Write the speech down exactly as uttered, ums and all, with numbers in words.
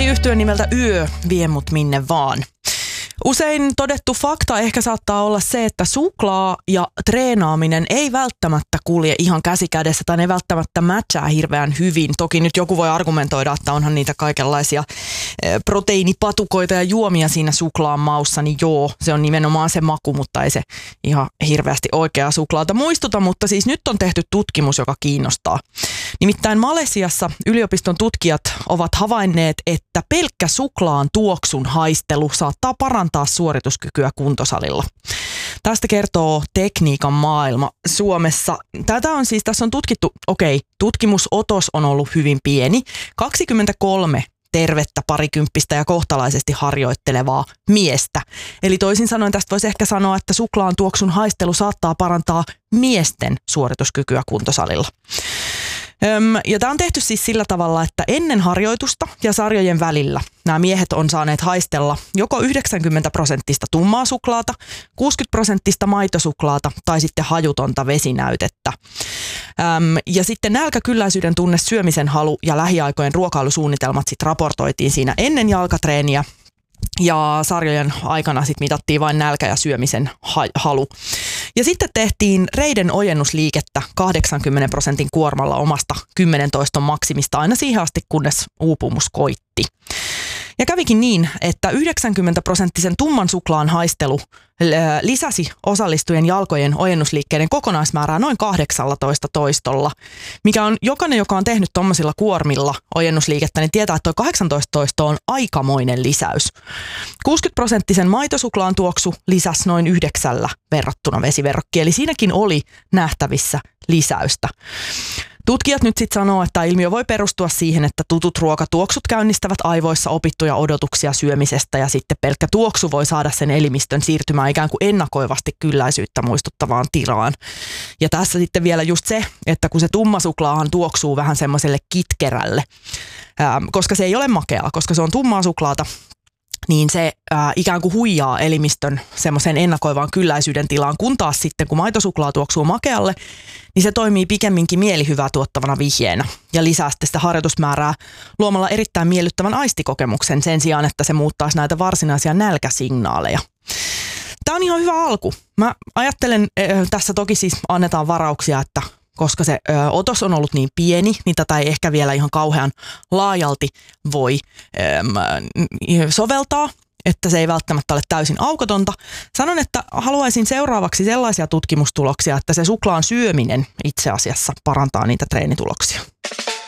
oli yhtye nimeltä Yö, vie mut minne vaan. Usein todettu fakta ehkä saattaa olla se, että suklaa ja treenaaminen ei välttämättä kulje ihan käsi kädessä tai ne välttämättä matchaa hirveän hyvin. Toki nyt joku voi argumentoida, että onhan niitä kaikenlaisia proteiinipatukoita ja juomia siinä suklaan maussa, niin joo, se on nimenomaan se maku, mutta ei se ihan hirveästi oikeaa suklaata muistuta, mutta siis nyt on tehty tutkimus, joka kiinnostaa. Nimittäin Malesiassa yliopiston tutkijat ovat havainneet, että pelkkä suklaan tuoksun haistelu saattaa parantaa suorituskykyä kuntosalilla. Tästä kertoo Tekniikan maailma Suomessa. Tätä on siis, tässä on tutkittu, okei, tutkimusotos on ollut hyvin pieni, kaksikymmentäkolme tervettä parikymppistä ja kohtalaisesti harjoittelevaa miestä. Eli toisin sanoen tästä voisi ehkä sanoa, että suklaan tuoksun haistelu saattaa parantaa miesten suorituskykyä kuntosalilla. Öm, ja tämä on tehty siis sillä tavalla, että ennen harjoitusta ja sarjojen välillä nämä miehet on saaneet haistella joko yhdeksänkymmentä prosenttista tummaa suklaata, kuusikymmentä prosenttista maitosuklaata tai sitten hajutonta vesinäytettä. Öm, ja sitten nälkäkylläisyyden tunne, syömisen halu ja lähiaikojen ruokailusuunnitelmat sitten raportoitiin siinä ennen jalkatreeniä. Ja sarjojen aikana sitten mitattiin vain nälkä ja syömisen halu. Ja sitten tehtiin reiden ojennusliikettä kahdeksankymmentä prosentin kuormalla omasta kymmenen toiston maksimista aina siihen asti, kunnes uupumus koitti. Ja kävikin niin, että yhdeksänkymmentä prosenttisen tumman suklaan haistelu lisäsi osallistujien jalkojen ojennusliikkeiden kokonaismäärää noin kahdeksallatoista toistolla, mikä on jokainen, joka on tehnyt tuommoisilla kuormilla ojennusliikettä, niin tietää, että tuo kahdeksantoista toisto on aikamoinen lisäys. kuusikymmentä prosenttisen maitosuklaan tuoksu lisäsi noin yhdeksällä verrattuna vesiverrokkiin, eli siinäkin oli nähtävissä lisäystä. Tutkijat nyt sitten sanoo, että ilmiö voi perustua siihen, että tutut ruokatuoksut käynnistävät aivoissa opittuja odotuksia syömisestä ja sitten pelkkä tuoksu voi saada sen elimistön siirtymään ikään kuin ennakoivasti kylläisyyttä muistuttavaan tilaan. Ja tässä sitten vielä just se, että kun se tumma suklaahan tuoksuu vähän semmoiselle kitkerälle, ää, koska se ei ole makeaa, koska se on tummaa suklaata, niin se ää, ikään kuin huijaa elimistön semmoiseen ennakoivaan kylläisyyden tilaan, kun taas sitten kun maitosuklaa tuoksuu makealle, niin se toimii pikemminkin mielihyvää tuottavana vihjeenä ja lisää sitten sitä harjoitusmäärää luomalla erittäin miellyttävän aistikokemuksen sen sijaan, että se muuttaisi näitä varsinaisia nälkäsignaaleja. Tämä on ihan hyvä alku. Mä ajattelen, tässä toki siis annetaan varauksia, että koska se ö, otos on ollut niin pieni, niin tätä ei ehkä vielä ihan kauhean laajalti voi ö, soveltaa, että se ei välttämättä ole täysin aukotonta. Sanon, että haluaisin seuraavaksi sellaisia tutkimustuloksia, että se suklaan syöminen itse asiassa parantaa niitä treenituloksia.